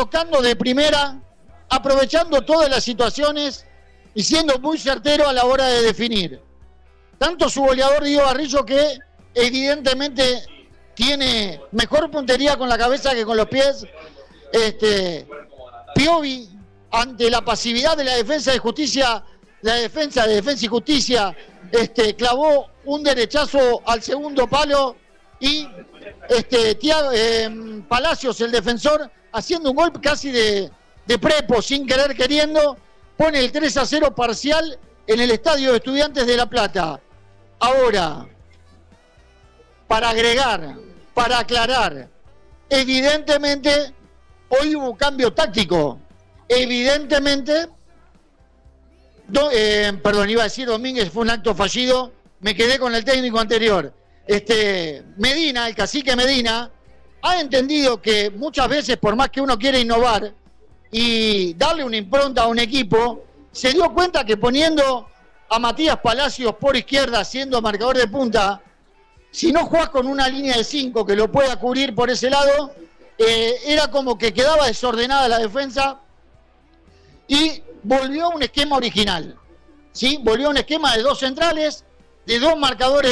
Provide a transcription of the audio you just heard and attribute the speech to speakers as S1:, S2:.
S1: tocando de primera, aprovechando todas las situaciones y siendo muy certero a la hora de definir. Tanto su goleador Diego Barrillo, que evidentemente tiene mejor puntería con la cabeza que con los pies. Piovi, ante la pasividad de la defensa de justicia, la defensa de Defensa y Justicia, clavó un derechazo al segundo palo y Palacios, el defensor, haciendo un gol casi de prepo, sin querer queriendo, pone el 3-0 parcial en el estadio de Estudiantes de La Plata. Ahora, para agregar, para aclarar, evidentemente hoy hubo un cambio táctico. Evidentemente, iba a decir Domínguez, fue un acto fallido, me quedé con el técnico anterior. Medina, el cacique Medina, ha entendido que muchas veces, por más que uno quiera innovar y darle una impronta a un equipo, se dio cuenta que poniendo a Matías Palacios por izquierda, siendo marcador de punta, si no jugás con una línea de 5 que lo pueda cubrir por ese lado, era como que quedaba desordenada la defensa y volvió a un esquema original, ¿sí? Volvió a un esquema de 2 centrales, de 2 marcadores